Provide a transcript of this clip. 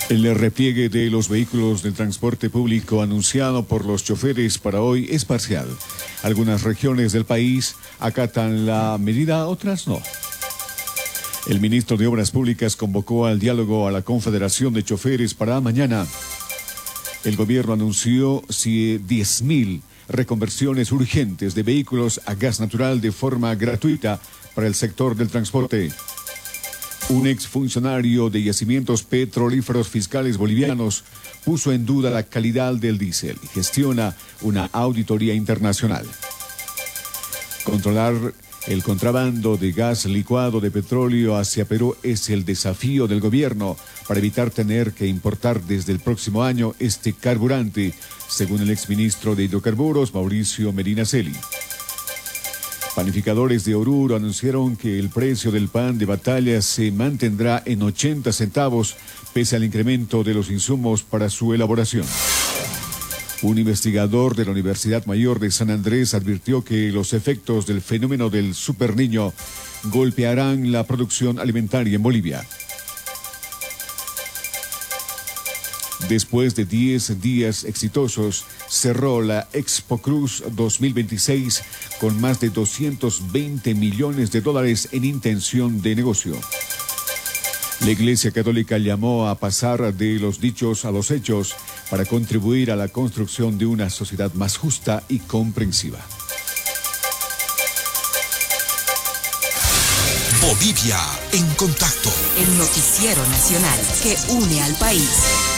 El repliegue de los vehículos del transporte público anunciado por los choferes para hoy es parcial. Algunas regiones del país acatan la medida, otras no. El ministro de Obras Públicas convocó al diálogo a la Confederación de Choferes para mañana. El gobierno anunció 10.000 reconversiones urgentes de vehículos a gas natural de forma gratuita para el sector del transporte. Un exfuncionario de yacimientos petrolíferos fiscales bolivianos puso en duda la calidad del diésel y gestiona una auditoría internacional. Controlar el contrabando de gas licuado de petróleo hacia Perú es el desafío del gobierno para evitar tener que importar desde el próximo año este carburante, según el exministro de Hidrocarburos, Mauricio Medinaceli. Panificadores de Oruro anunciaron que el precio del pan de batalla se mantendrá en 80 centavos pese al incremento de los insumos para su elaboración. Un investigador de la Universidad Mayor de San Andrés advirtió que los efectos del fenómeno del superniño golpearán la producción alimentaria en Bolivia. Después de 10 días exitosos, cerró la Expo Cruz 2026 con más de 220 millones de dólares en intención de negocio. La Iglesia Católica llamó a pasar de los dichos a los hechos para contribuir a la construcción de una sociedad más justa y comprensiva. Bolivia en contacto. El noticiero nacional que une al país.